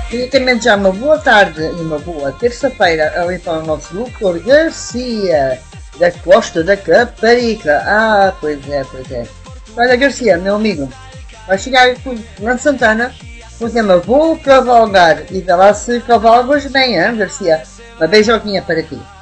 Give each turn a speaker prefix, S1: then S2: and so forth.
S1: Queria também desejar uma boa tarde e uma boa terça-feira ali para o nosso Lucas Garcia, da Costa da Caparica. Ah, pois é, pois é. Olha, Garcia, meu amigo, vai chegar por Fernando Santana com o tema Vou Cavalgar e vê lá se cavalgas bem, hein, Garcia? Uma beijoquinha para ti.